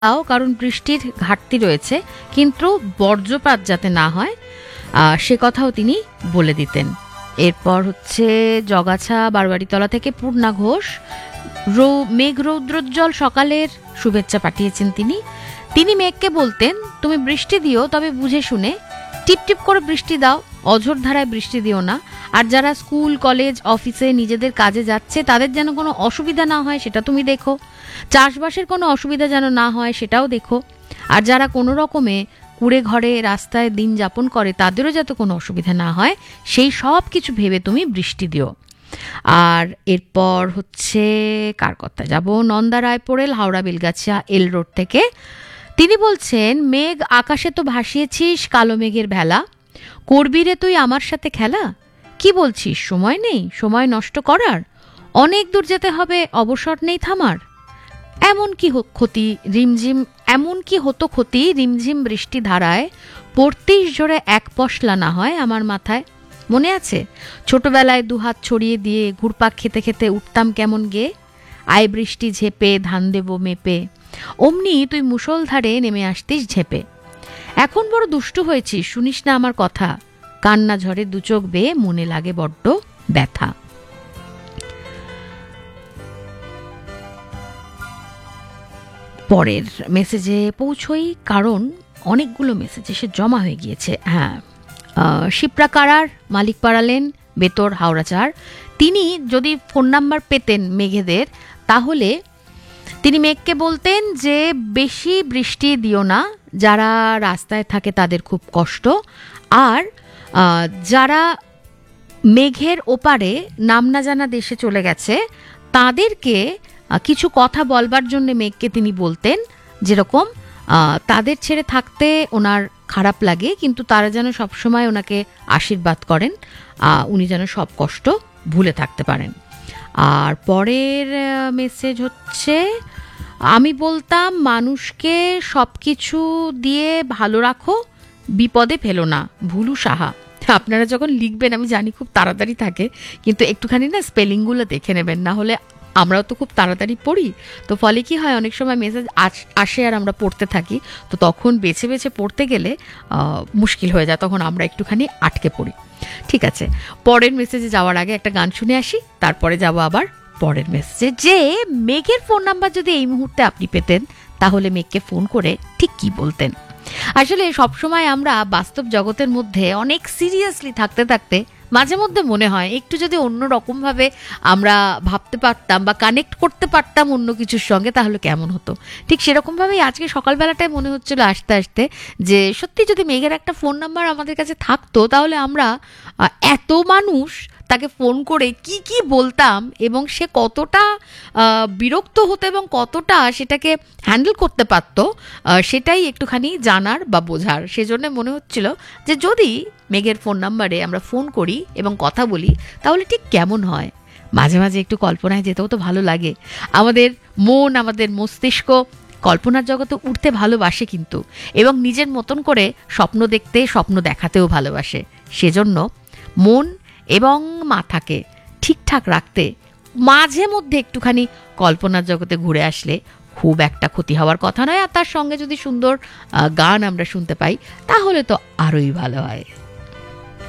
দাও, কারণ বৃষ্টির ঘাটতি রয়েছে, কিন্তু বজ্রপাত যাতে না হয় সে কথাও তিনি বলে দিতেন। এরপর হচ্ছে জগাছা বারবাড়িতলা থেকে পূর্ণা ঘোষ মেঘ রৌদ্রোজ্জ্বল সকালের শুভেচ্ছা পাঠিয়েছেন তিনি। তিনি মেঘকে বলতেন, তুমি বৃষ্টি দিও, তবে বুঝে শুনে, টিপ টিপ করে বৃষ্টি দাও, অঝোর ধারায় বৃষ্টি দিও না। আর যারা স্কুল কলেজ অফিসে নিজেদের কাজে যাচ্ছে তাদের যেন কোনো অসুবিধা না হয় সেটা তুমি দেখো, চাষবাসের কোনো অসুবিধা যেন না হয় সেটাও দেখো। আর যারা কোনো রকমে কুড়ে ঘরে রাস্তায় দিন যাপন করে তাদেরও যাতে কোনো অসুবিধা না হয় সেই সব কিছু ভেবে তুমি বৃষ্টি দিও। আর এরপর হচ্ছে কার কথা যাব, নন্দা রায় পোড়েল হাওড়া বেলগাছিয়া এল রোড থেকে। তিনি বলছেন, মেঘ আকাশে তো ভাসিয়েছিস কালো মেঘের ভেলা, করবি রে তুই আমার সাথে খেলা? কি বলছিস, সময় নেই সময় নষ্ট করার, অনেক দূর যেতে হবে অবসর নেই থামার। এমন কি ক্ষতি রিমঝিম, এমন কি হতো ক্ষতি রিমঝিম বৃষ্টি ধারায়, পড়তিস জোরে এক পশলা না হয় আমার মাথায়। মনে আছে ছোটবেলায় দুহাত ছড়িয়ে দিয়ে ঘুরপাক খেতে খেতে উঠতাম কেমন গে, আয় বৃষ্টি ঝেপে ধান দেব মেপে, অমনি তুই মুষলধারে নেমে আসতিস ঝেপে। এখন বড় দুষ্টু হয়েছিস, শুনিস না আমার কথা, কান্না ঝরে দু চোখ বেয়ে মনে লাগে বড্ড ব্যথা। পরের মেসেজে পৌঁছই, কারণ অনেকগুলো মেসেজ এসে জমা হয়ে গিয়েছে। হ্যাঁ, শিপ্রা কারার মালিক পাড়ালেন বেতর হাওড়াচার, তিনি যদি ফোন নাম্বার পেতেন মেঘেদের তাহলে তিনি মেঘকে বলতেন যে বেশি বৃষ্টি দিও না, যারা রাস্তায় থাকে তাদের খুব কষ্ট। আর যারা মেঘের ওপারে নাম না জানা দেশে চলে গেছে তাদেরকে কিছু কথা বলবার জন্য মেঘকে তিনি বলতেন, যেরকম তাদের ছেড়ে থাকতে ওনার খারাপ লাগে, কিন্তু তারা যেন সবসময় ওনাকে আশীর্বাদ করেন, উনি যেন সব কষ্ট ভুলে থাকতে পারেন। আর পরের মেসেজ হচ্ছে, আমি বলতাম মানুষকে সব কিছু দিয়ে ভালো রাখো, বিপদে ফেলো না, ভুলু সাহা। আপনারা যখন লিখবেন আমি জানি খুব তাড়াতাড়ি থাকে, কিন্তু একটুখানি না স্পেলিংগুলো দেখে নেবেন, না হলে আমরাও তো খুব তাড়াতাড়ি পড়ি, তো ফলে কি হয় অনেক সময় মেসেজ আসে আর আমরা পড়তে থাকি, তো তখন বেছে বেছে পড়তে গেলে মুশকিল হয়ে যায়, তখন আমরা একটুখানি আটকে পড়ি। ঠিক আছে, পরের মেসেজে যাওয়ার আগে একটা গান শুনে আসি, তারপরে যাব আবার পরের মেসেজে, যে মেঘের ফোন নাম্বার যদি এই মুহূর্তে আপনি পেতেন তাহলে মেঘকে ফোন করে ঠিক কি বলতেন। আসলে সবসময় আমরা বাস্তব জগতের মধ্যে অনেক সিরিয়াসলি থাকতে থাকতে মাঝে মধ্যে মনে হয় একটু যদি অন্য রকমভাবে আমরা ভাবতে পারতাম বা কানেক্ট করতে পারতাম অন্য কিছুর সঙ্গে তাহলে কেমন হতো। ঠিক সেরকমভাবেই আজকে সকালবেলাটায় মনে হচ্ছিল আসতে আসতে যে সত্যি যদি মেঘের একটা ফোন নাম্বার আমাদের কাছে থাকতো তাহলে আমরা এত মানুষ তাকে ফোন করে কি কি বলতাম এবং সে কতটা বিরক্ত হতো এবং কতটা সেটাকে হ্যান্ডেল করতে পারতো, সেটাই একটুখানি জানার বা বোঝার। সেজন্য মনে হচ্ছিল যে যদি মেঘের ফোন নাম্বারে আমরা ফোন করি এবং কথা বলি তাহলে ঠিক কেমন হয়। মাঝে মাঝে একটু কল্পনায় যেতেও তো ভালো লাগে। আমাদের মন, আমাদের মস্তিষ্ক কল্পনার জগতে উঠতে ভালোবাসে কিন্তু, এবং নিজের মতন করে স্বপ্ন দেখতে, স্বপ্ন দেখাতেও ভালোবাসে। সেজন্য মন এবং মাথাকে ঠিকঠাক রাখতে মাঝে মধ্যে একটুখানি কল্পনার জগতে ঘুরে আসলে খুব একটা ক্ষতি হওয়ার কথা নয়। আর তার সঙ্গে যদি সুন্দর গান আমরা শুনতে পাই তাহলে তো আরোই ভালো হয়।